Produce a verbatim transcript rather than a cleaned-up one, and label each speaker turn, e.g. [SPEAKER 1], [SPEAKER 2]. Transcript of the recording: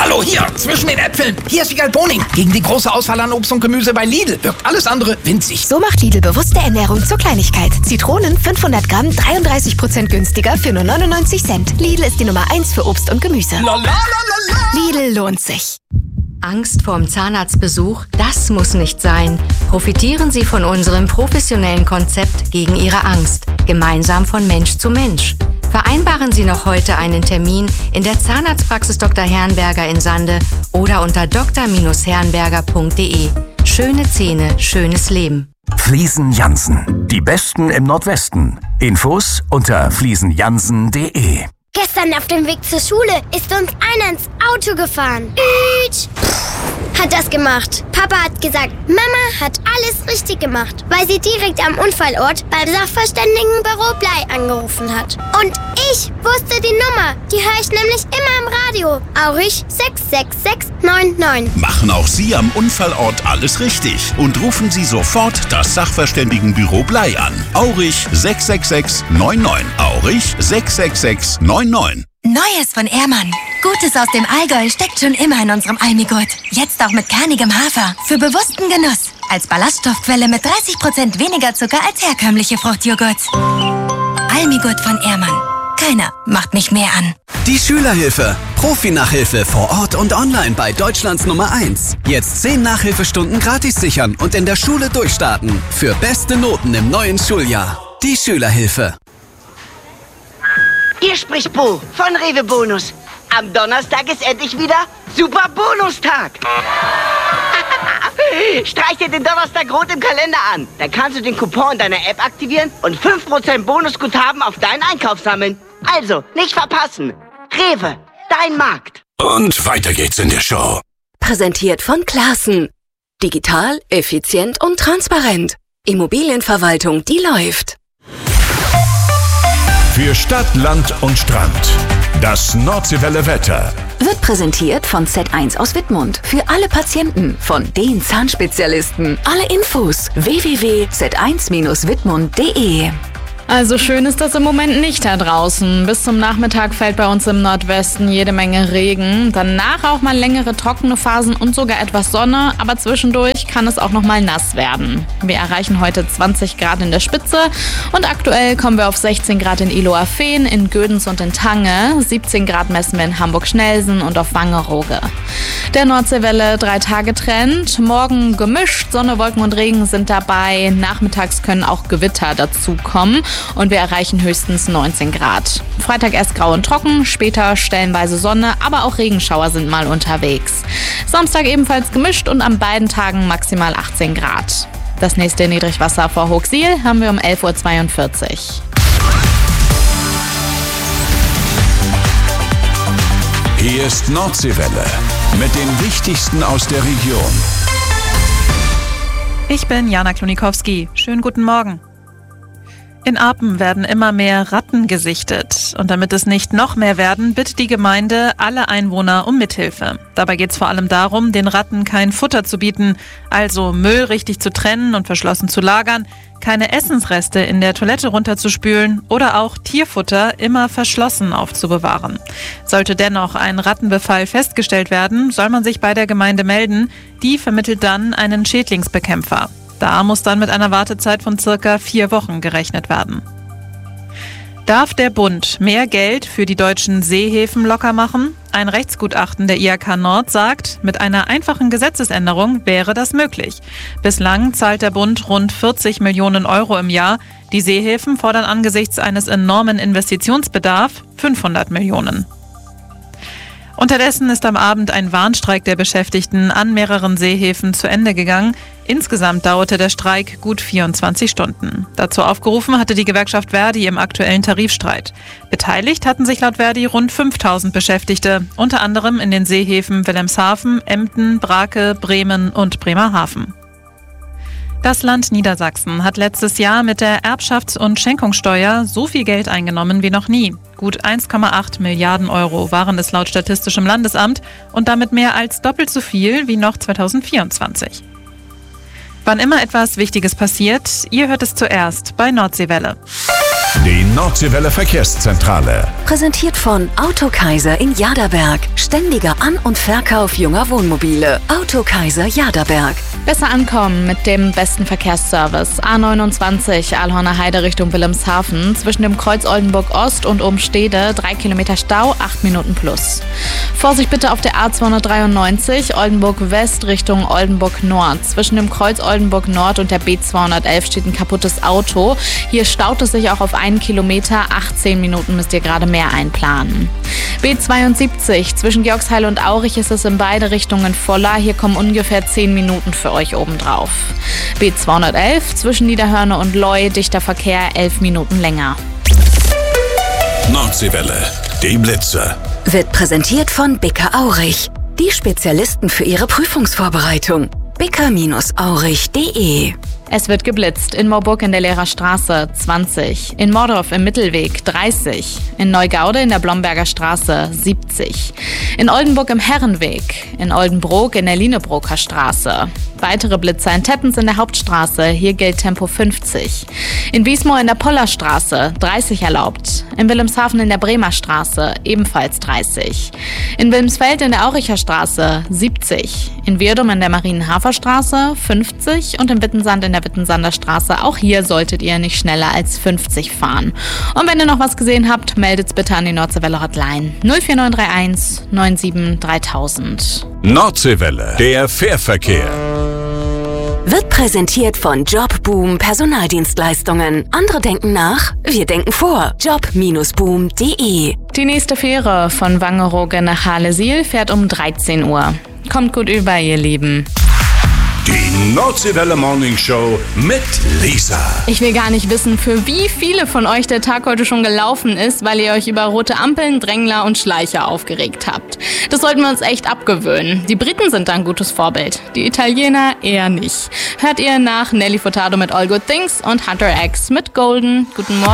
[SPEAKER 1] Hallo, hier, zwischen den Äpfeln. Hier ist Wiegald Boning. Gegen die große Auswahl an Obst und Gemüse bei Lidl wirkt alles andere winzig.
[SPEAKER 2] So macht Lidl bewusste Ernährung zur Kleinigkeit. Zitronen fünfhundert Gramm, dreiunddreißig Prozent günstiger für nur neunundneunzig Cent. Lidl ist die Nummer eins für Obst und Gemüse.
[SPEAKER 1] Lalalala.
[SPEAKER 2] Lidl lohnt sich.
[SPEAKER 3] Angst vorm Zahnarztbesuch? Das muss nicht sein. Profitieren Sie von unserem professionellen Konzept gegen Ihre Angst. Gemeinsam von Mensch zu Mensch. Vereinbaren Sie noch heute einen Termin in der Zahnarztpraxis Doktor Herrenberger in Sande oder unter d r herrenberger punkt d e. Schöne Zähne, schönes Leben.
[SPEAKER 4] Fliesen Jansen. Die Besten im Nordwesten. Infos unter fliesen jansen punkt d e.
[SPEAKER 5] Gestern auf dem Weg zur Schule ist uns einer ins Auto gefahren. Ütsch. Hat das gemacht. Papa hat gesagt, Mama hat alles richtig gemacht, weil sie direkt am Unfallort beim Sachverständigenbüro Blei angerufen hat. Und ich wusste die Nummer. Die höre ich nämlich immer im Radio. Aurich sechs sechs sechs neun neun.
[SPEAKER 6] Machen auch Sie am Unfallort alles richtig und rufen Sie sofort das Sachverständigenbüro Blei an. Aurich sechs sechs sechs neun neun. Aurich sechs sechs sechs neun neun.
[SPEAKER 7] Neues von Ehrmann. Gutes aus dem Allgäu steckt schon immer in unserem Almigurt. Jetzt auch mit kernigem Hafer. Für bewussten Genuss. Als Ballaststoffquelle mit dreißig Prozent weniger Zucker als herkömmliche Fruchtjoghurts. Almigurt von Ehrmann. Keiner macht mich mehr an.
[SPEAKER 8] Die Schülerhilfe. Profi-Nachhilfe vor Ort und online bei Deutschlands Nummer eins. Jetzt zehn Nachhilfestunden gratis sichern und in der Schule durchstarten. Für beste Noten im neuen Schuljahr. Die Schülerhilfe.
[SPEAKER 9] Hier spricht Bo von Rewe Bonus. Am Donnerstag ist endlich wieder Super Bonustag. Streich dir den Donnerstag rot im Kalender an. Dann kannst du den Coupon deiner App aktivieren und fünf Prozent Bonusguthaben auf deinen Einkauf sammeln. Also, nicht verpassen. Rewe, dein Markt.
[SPEAKER 6] Und weiter geht's in der Show.
[SPEAKER 10] Präsentiert von Classen. Digital, effizient und transparent. Immobilienverwaltung, die läuft.
[SPEAKER 4] Für Stadt, Land und Strand. Das Nordseewelle Wetter.
[SPEAKER 11] Wird präsentiert von Z eins aus Wittmund. Für alle Patienten, von den Zahnspezialisten. Alle Infos w w w punkt z eins Bindestrich wittmund punkt d e.
[SPEAKER 12] Also schön ist das im Moment nicht da draußen. Bis zum Nachmittag fällt bei uns im Nordwesten jede Menge Regen. Danach auch mal längere trockene Phasen und sogar etwas Sonne. Aber zwischendurch kann es auch noch mal nass werden. Wir erreichen heute zwanzig Grad in der Spitze. Und aktuell kommen wir auf sechzehn Grad in Ihlowerfehn, in Gödens und in Tange. siebzehn Grad messen wir in Hamburg-Schnelsen und auf Wangerooge. Der Nordseewelle drei Tage Trend. Morgen gemischt. Sonne, Wolken und Regen sind dabei. Nachmittags können auch Gewitter dazukommen. Und wir erreichen höchstens neunzehn Grad. Freitag erst grau und trocken, später stellenweise Sonne, aber auch Regenschauer sind mal unterwegs. Samstag ebenfalls gemischt und an beiden Tagen maximal achtzehn Grad. Das nächste Niedrigwasser vor Hochsiel haben wir um elf Uhr zweiundvierzig.
[SPEAKER 6] Hier ist Nordseewelle mit den Wichtigsten aus der Region.
[SPEAKER 13] Ich bin Jana Klonikowski. Schönen guten Morgen. In Apen werden immer mehr Ratten gesichtet. Und damit es nicht noch mehr werden, bittet die Gemeinde alle Einwohner um Mithilfe. Dabei geht es vor allem darum, den Ratten kein Futter zu bieten, also Müll richtig zu trennen und verschlossen zu lagern, keine Essensreste in der Toilette runterzuspülen oder auch Tierfutter immer verschlossen aufzubewahren. Sollte dennoch ein Rattenbefall festgestellt werden, soll man sich bei der Gemeinde melden. Die vermittelt dann einen Schädlingsbekämpfer. Da muss dann mit einer Wartezeit von circa vier Wochen gerechnet werden. Darf der Bund mehr Geld für die deutschen Seehäfen locker machen? Ein Rechtsgutachten der I H K Nord sagt, mit einer einfachen Gesetzesänderung wäre das möglich. Bislang zahlt der Bund rund vierzig Millionen Euro im Jahr. Die Seehäfen fordern angesichts eines enormen Investitionsbedarfs fünfhundert Millionen. Unterdessen ist am Abend ein Warnstreik der Beschäftigten an mehreren Seehäfen zu Ende gegangen. Insgesamt dauerte der Streik gut vierundzwanzig Stunden. Dazu aufgerufen hatte die Gewerkschaft Verdi im aktuellen Tarifstreit. Beteiligt hatten sich laut Verdi rund fünftausend Beschäftigte, unter anderem in den Seehäfen Wilhelmshaven, Emden, Brake, Bremen und Bremerhaven. Das Land Niedersachsen hat letztes Jahr mit der Erbschafts- und Schenkungssteuer so viel Geld eingenommen wie noch nie. Gut eins Komma acht Milliarden Euro waren es laut Statistischem Landesamt und damit mehr als doppelt so viel wie noch zweitausendvierundzwanzig. Wann immer etwas Wichtiges passiert, ihr hört es zuerst bei Nordseewelle.
[SPEAKER 6] Die Nordseewelle Verkehrszentrale.
[SPEAKER 11] Präsentiert von Autokaiser in Jaderberg. Ständiger An- und Verkauf junger Wohnmobile. Autokaiser Jaderberg.
[SPEAKER 12] Besser ankommen mit dem besten Verkehrsservice. A neunundzwanzig, Aalhorner Heide Richtung Wilhelmshaven. Zwischen dem Kreuz Oldenburg Ost und Umstede. Drei Kilometer Stau, acht Minuten plus. Vorsicht bitte auf der A zweihundertdreiundneunzig, Oldenburg West Richtung Oldenburg Nord. Zwischen dem Kreuz Oldenburg Nord und der B zweihundertelf steht ein kaputtes Auto. Hier staut es sich auch auf einen Kilometer. achtzehn Minuten müsst ihr gerade mehr einplanen. B zweiundsiebzig, zwischen Georgsheil und Aurich ist es in beide Richtungen voller. Hier kommen ungefähr zehn Minuten für euch obendrauf. B zweihundertelf, zwischen Niederhörne und Leu, dichter Verkehr, elf Minuten länger.
[SPEAKER 6] Nordseewelle, die Blitze.
[SPEAKER 11] Wird präsentiert von Bicker Aurich. Die Spezialisten für ihre Prüfungsvorbereitung. bicker Aurich punkt de.
[SPEAKER 12] Es wird geblitzt. In Moorburg in der Lehrerstraße zwanzig, in Mordorf im Mittelweg dreißig, in Neugaude in der Blomberger Straße siebzig, in Oldenburg im Herrenweg, in Oldenbrook in der Lienebroker Straße. Weitere Blitzer in Tettens in der Hauptstraße, hier gilt Tempo fünfzig. In Wiesmoor in der Pollerstraße dreißig erlaubt. In Wilhelmshaven in der Bremer Straße ebenfalls dreißig. In Wilmsfeld in der Auricher Straße siebzig. In Virdum in der Marienhafer Straße fünfzig und in Wittensand in der Wittensander Straße. Auch hier solltet ihr nicht schneller als fünfzig fahren. Und wenn ihr noch was gesehen habt, meldet's bitte an die Nordseewelle Hotline null vier neun drei eins neun sieben dreitausend.
[SPEAKER 6] Nordseewelle, der Fährverkehr.
[SPEAKER 11] Wird präsentiert von Jobboom Personaldienstleistungen. Andere denken nach, wir denken vor. job Bindestrich boom punkt de.
[SPEAKER 12] Die nächste Fähre von Wangerooge nach Hahlesiel fährt um dreizehn Uhr. Kommt gut über, ihr Lieben.
[SPEAKER 6] Die Nordseewelle Morning Show mit Lisa.
[SPEAKER 12] Ich will gar nicht wissen, für wie viele von euch der Tag heute schon gelaufen ist, weil ihr euch über rote Ampeln, Drängler und Schleicher aufgeregt habt. Das sollten wir uns echt abgewöhnen. Die Briten sind da ein gutes Vorbild, die Italiener eher nicht. Hört ihr nach Nelly Furtado mit All Good Things und Hunter X mit Golden. Guten Morgen.